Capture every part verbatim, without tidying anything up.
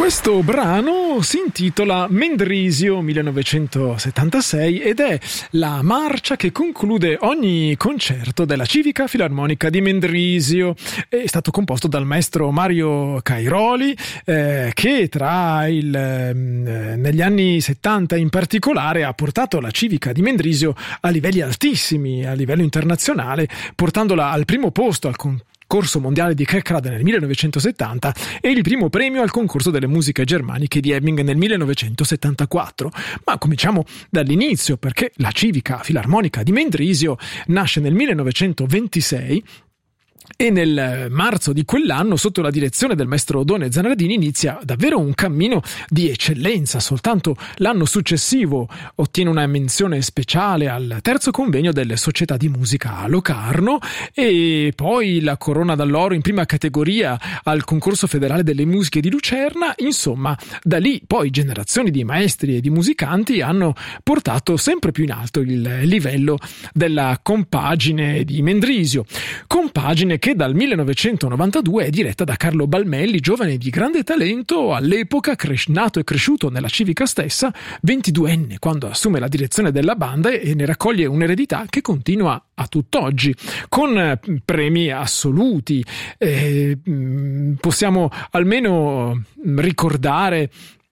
Questo brano si intitola Mendrisio millenovecentosettantasei ed è la marcia che conclude ogni concerto della Civica Filarmonica di Mendrisio. È stato composto dal maestro Mario Cairoli, eh, che tra il, eh, negli anni settanta in particolare ha portato la Civica di Mendrisio a livelli altissimi, a livello internazionale, portandola al primo posto al concorso Corso mondiale di Kerkrade nel millenovecentosettanta e il primo premio al concorso delle musiche germaniche di Ebbing nel millenovecentosettantaquattro. Ma cominciamo dall'inizio, perché la Civica Filarmonica di Mendrisio nasce nel millenovecentoventisei e nel marzo di quell'anno, sotto la direzione del maestro Oddone Zanardini, inizia davvero un cammino di eccellenza. Soltanto l'anno successivo ottiene una menzione speciale al terzo convegno delle società di musica a Locarno e poi la corona d'alloro in prima categoria al concorso federale delle musiche di Lucerna. Insomma, da lì poi generazioni di maestri e di musicanti hanno portato sempre più in alto il livello della compagine di Mendrisio. Compagine che dal millenovecentonovantadue è diretta da Carlo Balmelli, giovane di grande talento, all'epoca cres- nato e cresciuto nella Civica stessa, ventiduenne quando assume la direzione della banda e ne raccoglie un'eredità che continua a tutt'oggi, con premi assoluti. Eh, possiamo almeno ricordare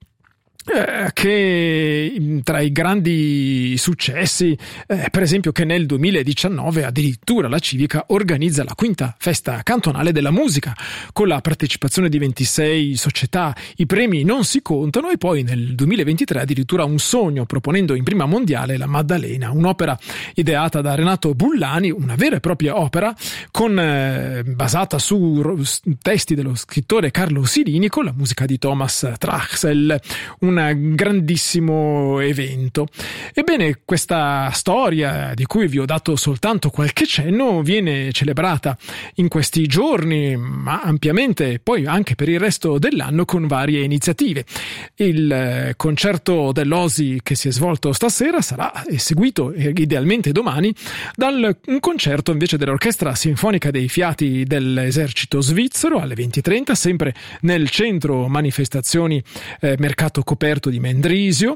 che tra i grandi successi, eh, per esempio, che nel duemiladiciannove addirittura la Civica organizza la quinta festa cantonale della musica con la partecipazione di ventisei società. I premi non si contano, e poi nel duemilaventitré addirittura un sogno, proponendo in prima mondiale la Maddalena, un'opera ideata da Renato Bullani, una vera e propria opera con eh, basata su ro- testi dello scrittore Carlo Silini con la musica di Thomas Traxel, un grandissimo evento. Ebbene, questa storia, di cui vi ho dato soltanto qualche cenno, viene celebrata in questi giorni, ma ampiamente poi anche per il resto dell'anno, con varie iniziative. Il concerto dell'O S I che si è svolto stasera sarà seguito idealmente domani dal un concerto invece dell'Orchestra Sinfonica dei Fiati dell'Esercito Svizzero alle venti e trenta, sempre nel centro manifestazioni eh, Mercato Coperto di Mendrisio.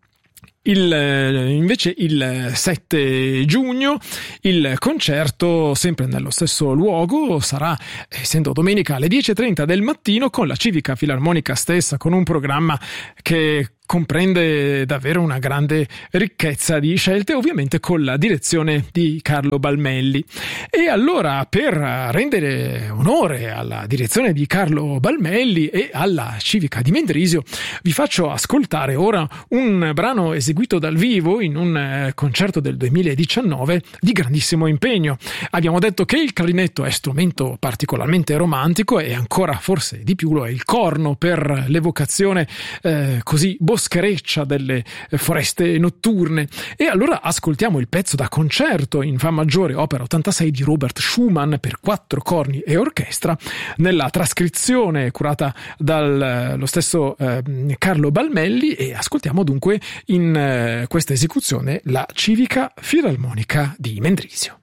Il, invece il sette giugno il concerto, sempre nello stesso luogo, sarà, essendo domenica, alle dieci e trenta del mattino, con la Civica Filarmonica stessa, con un programma che comprende davvero una grande ricchezza di scelte, ovviamente con la direzione di Carlo Balmelli. E allora, per rendere onore alla direzione di Carlo Balmelli e alla Civica di Mendrisio, vi faccio ascoltare ora un brano eseguito dal vivo in un concerto del duemiladiciannove di grandissimo impegno. Abbiamo detto che il clarinetto è strumento particolarmente romantico, e ancora forse di più lo è il corno, per l'evocazione eh, così boschereccia delle foreste notturne. E allora ascoltiamo il pezzo da concerto in fa maggiore, opera ottantasei di Robert Schumann per quattro corni e orchestra, nella trascrizione curata dallo stesso eh, Carlo Balmelli, e ascoltiamo dunque in eh, questa esecuzione la Civica Filarmonica di Mendrisio.